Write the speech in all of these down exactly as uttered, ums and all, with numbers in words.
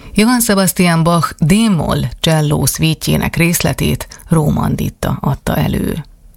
Johann Sebastian Bach D-moll cselló szvítjének részletét Róman Ditta adta elő.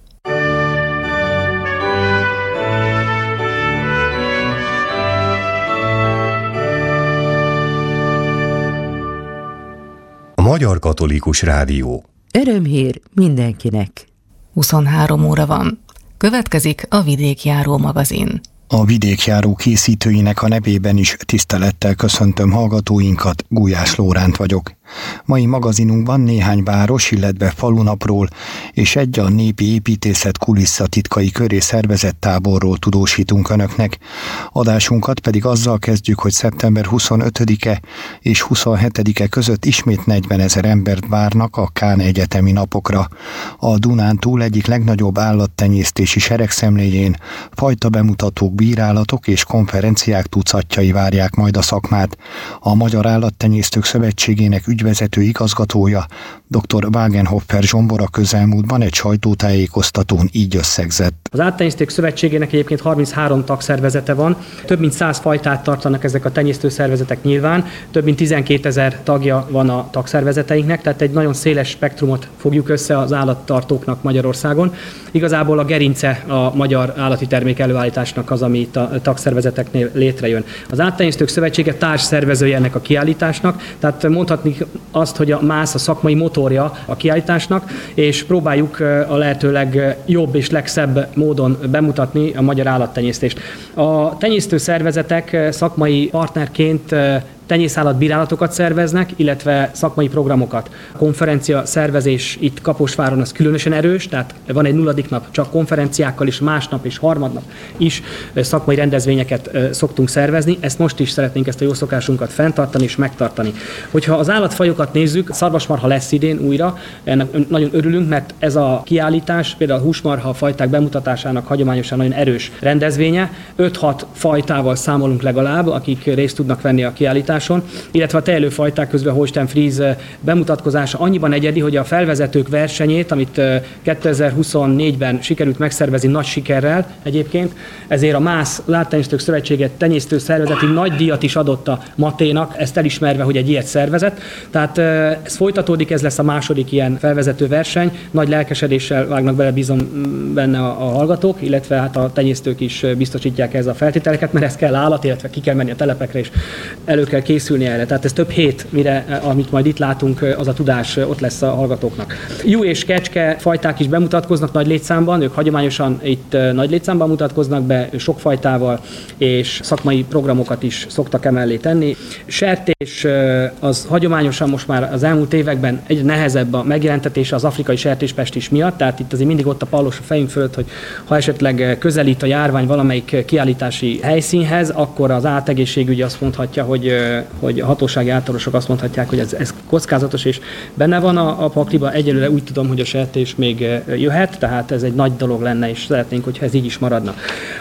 A Magyar Katolikus Rádió. Örömhír mindenkinek. huszonhárom óra van. Következik a Vidékjáró magazin. A Vidékjáró készítőinek a nevében is tisztelettel köszöntöm hallgatóinkat, Gulyás Lóránt vagyok. Mai magazinunkban néhány város, illetve falunapról és egy a népi építészet kulisszatitkai köré szervezett táborról tudósítunk Önöknek. Adásunkat pedig azzal kezdjük, hogy szeptember huszonötödike és huszonhetedike között ismét negyvenezer embert várnak a Kán egyetemi napokra. A Dunántúl egyik legnagyobb állattenyésztési seregszemléjén fajta bemutatók, bírálatok és konferenciák tucatjai várják majd a szakmát. A Magyar Állattenyésztők Szövetségének ügyvezető igazgatója, dr. Wagenhoffer Zsombor a közelmúltban egy sajtótájékoztatón így összegzett. Az Állattenyésztők Szövetségének egyébként harminchárom tagszervezete van, több mint száz fajtát tartanak ezek a tenyésztőszervezetek nyilván, több mint tizenkétezer tagja van a tagszervezeteinknek, tehát egy nagyon széles spektrumot fogjuk össze az állattartóknak Magyarországon. Igazából a gerince a magyar állati termék előállításnak az, ami itt a tagszervezeteknél létrejön. Az Állattenyésztők Szövetsége társszervezője ennek a kiállításnak, tehát mondhatni azt, hogy a MÁSZ a szakmai motorja a kiállításnak, és próbáljuk a lehetőleg jobb és legszebb módon bemutatni a magyar állattenyésztést. A tenyésztőszervezetek szakmai partnerként tenyészállatbírálatokat szerveznek, illetve szakmai programokat. A konferencia szervezés itt Kaposváron az különösen erős, tehát van egy nulladik nap csak konferenciákkal, és másnap és harmadnap is szakmai rendezvényeket szoktunk szervezni. Ezt most is szeretnénk ezt a jó szokásunkat fenntartani és megtartani. Hogyha az állatfajokat nézzük, szarvasmarha lesz idén újra, ennek nagyon örülünk, mert ez a kiállítás, például a húsmarha fajták bemutatásának hagyományosan nagyon erős rendezvénye. öt-hat fajtával számolunk legalább, akik részt tudnak venni a kiállításon, illetve a tejelőfajták közben Holstein Fries bemutatkozása annyiban egyedi, hogy a felvezetők versenyét, amit kétezer-huszonnégyben sikerült megszervezni nagy sikerrel egyébként, ezért a MÁSZ, az Állattenyésztők Szövetsége tenyésztő szervezeti nagy díjat is adott a Maténak, ezt elismerve, hogy egy ilyet szervezett. Tehát ez folytatódik, ez lesz a második ilyen felvezető verseny, nagy lelkesedéssel vágnak bele, bízom benne a, a hallgatók, illetve hát a tenyésztők is biztosítják ez a feltételeket, mert ez kell állat, illetve ki kell menni a telepekre, és elő kell készülni erre. Tehát ez több hét, mire, amit majd itt látunk, az a tudás ott lesz a hallgatóknak. Jú és kecske fajták is bemutatkoznak nagy létszámban, ők hagyományosan itt nagy létszámban mutatkoznak be, sok fajtával, és szakmai programokat is szoktak emellé tenni. Sertés az hagyományosan most már az elmúlt években egyre nehezebb a megjelentetése az afrikai sertéspestis miatt, tehát itt azért mindig ott a pallos a fejünk fölött, hogy ha esetleg közelít a járvány valamelyik kiállítási helyszínhez, akkor az állategészségügy azt mondhatja, hogy hogy a hatósági általosok azt mondhatják, hogy ez, ez kockázatos, és benne van a, a pakliba. Egyelőre úgy tudom, hogy a sertés még jöhet, tehát ez egy nagy dolog lenne, és szeretnénk, hogyha ez így is maradna.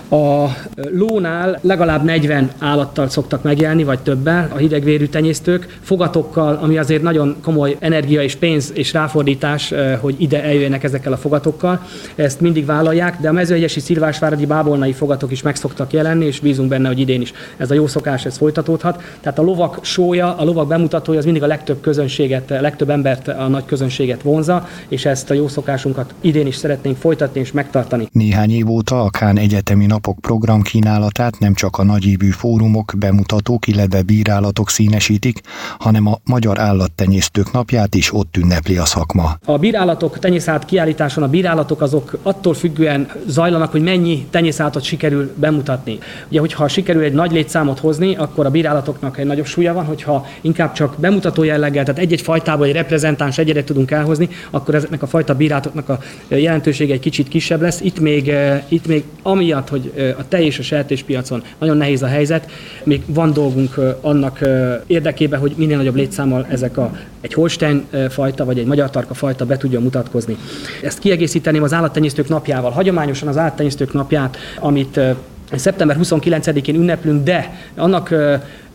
A lónál legalább negyven állattal szoktak megjelenni, vagy többen a hidegvérű tenyésztők, fogatokkal, ami azért nagyon komoly energia és pénz és ráfordítás, hogy ide eljöjjenek ezekkel a fogatokkal. Ezt mindig vállalják, de a mezőegyesi szilvásváradi bábolnai fogatok is meg szoktak jelenni, és bízunk benne, hogy idén is ez a jó szokás, ez folytatódhat. Tehát a lovak sója, a lovak bemutatója az mindig a legtöbb közönséget, a legtöbb embert, a nagy közönséget vonza, és ezt a jó szokásunkat idén is szeretnénk folytatni és megtartani. Néhány év óta a Kán egyetemi napok programkínálatát nem csak a nagyívű fórumok, bemutatók, illetve bírálatok színesítik, hanem a Magyar Állattenyésztők napját is ott ünnepli a szakma. A bírálatok, tenyészállat kiállításon a bírálatok azok attól függően zajlanak, hogy mennyi tenyészállatot sikerül bemutatni. Ugye, hogyha sikerül egy nagy létszámot hozni, akkor a bírálatoknak egy nagyobb súlya van, hogyha inkább csak bemutató jelleggel, tehát egy-egy fajtából egy reprezentáns egyre tudunk elhozni, akkor ezeknek a fajta bírálatoknak a jelentősége egy kicsit kisebb lesz. Itt még, itt még amiatt, hogy a tej és a sertéspiacon nagyon nehéz a helyzet, még van dolgunk annak érdekében, hogy minél nagyobb létszámmal ezek a, egy Holstein fajta vagy egy magyar tarka fajta be tudjon mutatkozni. Ezt kiegészíteném az állattenyésztők napjával. Hagyományosan az állattenyésztők napját, amit szeptember huszonkilencedikén ünneplünk, de annak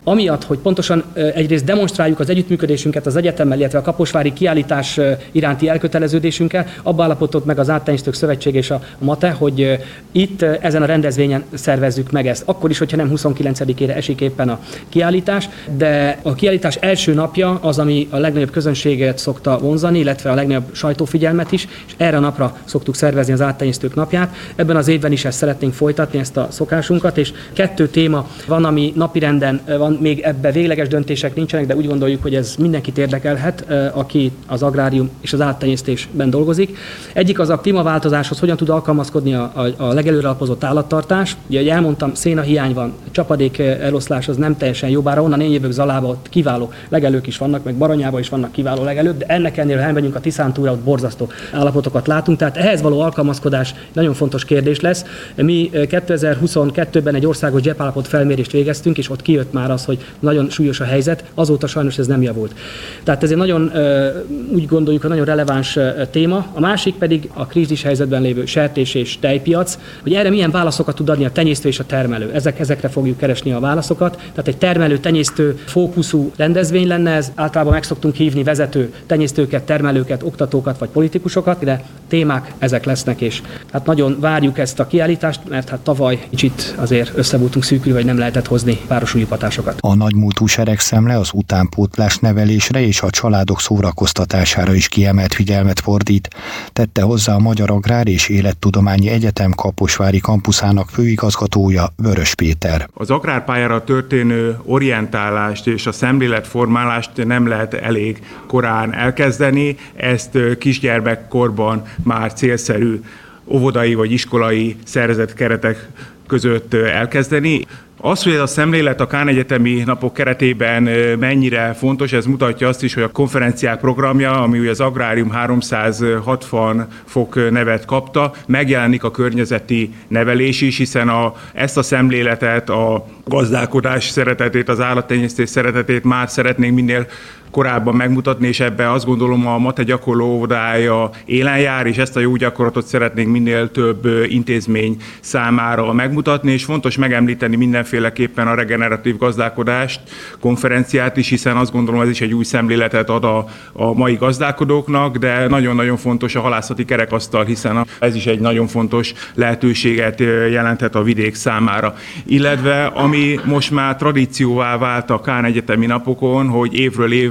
amiatt, hogy pontosan egyrészt demonstráljuk az együttműködésünket az egyetemmel, illetve a kaposvári kiállítás iránti elköteleződésünkkel, abba állapodott meg az Áttenyésztők Szövetség és a MATE, hogy itt ezen a rendezvényen szervezzük meg ezt. Akkor is, hogyha nem huszonkilencedikére esik éppen a kiállítás, de a kiállítás első napja az, ami a legnagyobb közönséget szokta vonzani, illetve a legnagyobb sajtófigyelmet is, és erre a napra szoktuk szervezni az Áttenyésztők napját. Ebben az évben is ezt szeretnénk folytatni, ezt a szokásunkat, és kettő téma van, ami napirenden van, még ebbe végleges döntések nincsenek, de úgy gondoljuk, hogy ez mindenkit érdekelhet, aki az agrárium és az áttenyésztésben dolgozik. Egyik az a klímaváltozáshoz hogyan tud alkalmazkodni a, a, a legelőre alapozott állattartás. Ugye, ahogy elmondtam, szénahiány van, csapadék eloszlás az nem teljesen jó, bár onnan én jövök Zalába, ott kiváló legelők is vannak, meg Baranyában is vannak kiváló legelők, de ennek ennél, ha elmegyünk a Tiszántúra, ott borzasztó állapotokat látunk, tehát ehhez való alkalmazkodás nagyon fontos kérdés lesz. Mi kétezer-huszonkettőben egy országos gyeppállapot felmérést végeztünk, és ott kijött már az, hogy nagyon súlyos a helyzet, azóta sajnos ez nem javult. Tehát ez egy nagyon, úgy gondoljuk, hogy nagyon releváns téma. A másik pedig a krízis helyzetben lévő sertés és tejpiac, hogy erre milyen válaszokat tud adni a tenyésztő és a termelő. Ezek, ezekre fogjuk keresni a válaszokat. Tehát egy termelő-tenyésztő fókuszú rendezvény lenne ez. Általában meg szoktunk hívni vezető tenyésztőket, termelőket, oktatókat vagy politikusokat, de témák ezek lesznek, és hát nagyon várjuk ezt a kiállítást, mert hát tavaly kicsit azért össze voltunk szűkülve, vagy nem lehetett hozni városújubb hatásokat. A nagymúltú seregszemle az utánpótlás nevelésre és a családok szórakoztatására is kiemelt figyelmet fordít, tette hozzá a Magyar Agrár és Élettudományi Egyetem kaposvári kampuszának főigazgatója, Vörös Péter. Az agrárpályára történő orientálást és a szemléletformálást nem lehet elég korán elkezdeni, ezt kisgyermekkorban már célszerű óvodai vagy iskolai szervezett keretek között elkezdeni. Az, hogy ez a szemlélet a Kán Egyetemi Napok keretében mennyire fontos, ez mutatja azt is, hogy a konferenciák programja, ami ugye az Agrárium háromszázhatvan fok nevet kapta, megjelenik a környezeti nevelés is, hiszen a, ezt a szemléletet, a gazdálkodás szeretetét, az állattenyésztés szeretetét már szeretnénk minél korábban megmutatni, és ebben azt gondolom a MATE gyakorló óvodája élen jár, és ezt a jó gyakorlatot szeretnénk minél több intézmény számára megmutatni, és fontos megemlíteni mindenféleképpen a regeneratív gazdálkodást, konferenciát is, hiszen azt gondolom, ez is egy új szemléletet ad a, a mai gazdálkodóknak, de nagyon-nagyon fontos a halászati kerekasztal, hiszen ez is egy nagyon fontos lehetőséget jelenthet a vidék számára. Illetve, ami most már tradícióvá vált a Kán Egyetemi Napokon, hogy évről évre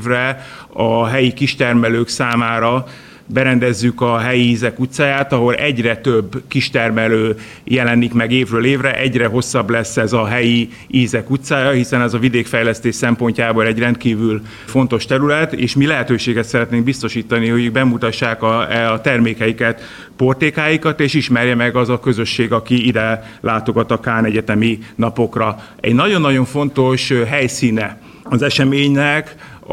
a helyi kistermelők számára berendezzük a helyi ízek utcáját, ahol egyre több kistermelő jelenik meg évről évre, egyre hosszabb lesz ez a helyi ízek utcája, hiszen ez a vidékfejlesztés szempontjából egy rendkívül fontos terület, és mi lehetőséget szeretnénk biztosítani, hogy bemutassák a, a termékeiket, portékáikat, és ismerje meg az a közösség, aki ide látogat a Kán Egyetemi Napokra. Egy nagyon-nagyon fontos helyszíne az eseménynek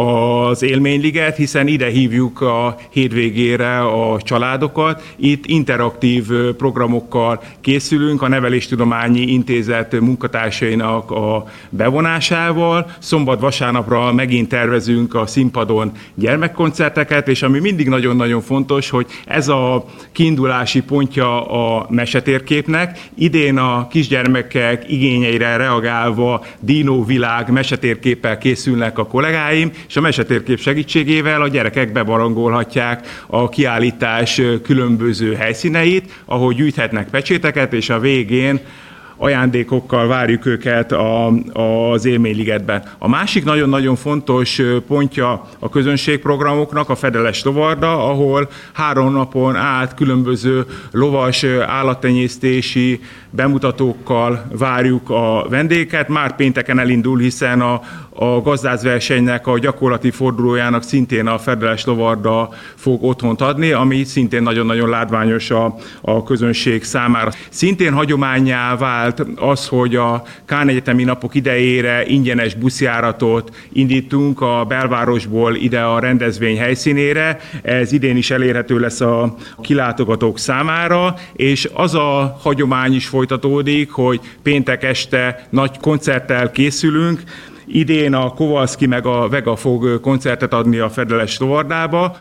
az Élményliget, hiszen ide hívjuk a hétvégére a családokat. Itt interaktív programokkal készülünk a Neveléstudományi Intézet munkatársainak a bevonásával. Szombat-vasárnapra megint tervezünk a színpadon gyermekkoncerteket, és ami mindig nagyon-nagyon fontos, hogy ez a kiindulási pontja a mesetérképnek. Idén a kisgyermekek igényeire reagálva dinóvilág mesetérképpel készülnek a kollégáim, és a mesetérkép segítségével a gyerekek bebarangolhatják a kiállítás különböző helyszíneit, ahol gyűjthetnek pecséteket, és a végén ajándékokkal várjuk őket a, az Élményligetben. A másik nagyon-nagyon fontos pontja a közönségprogramoknak a Fedeles Lovarda, ahol három napon át különböző lovas állattenyésztési bemutatókkal várjuk a vendégeket. Már pénteken elindul, hiszen a, a gazdászversenynek a gyakorlati fordulójának szintén a Fedeles Lovarda fog otthont adni, ami szintén nagyon-nagyon látványos a, a közönség számára. Szintén hagyománnyá vált az, hogy a Kán Egyetemi Napok idejére ingyenes buszjáratot indítunk a belvárosból ide a rendezvény helyszínére. Ez idén is elérhető lesz a kilátogatók számára, és az a hagyomány is folytatódik, hogy péntek este nagy koncerttel készülünk. Idén a Kowalski meg a Vega fog koncertet adni a Fedeles Lovardába.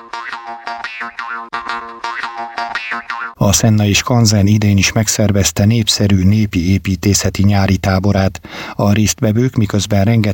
A Szenna és Kanzen idén is megszervezte népszerű népi építészeti nyári táborát. A résztvevők miközben rengeteg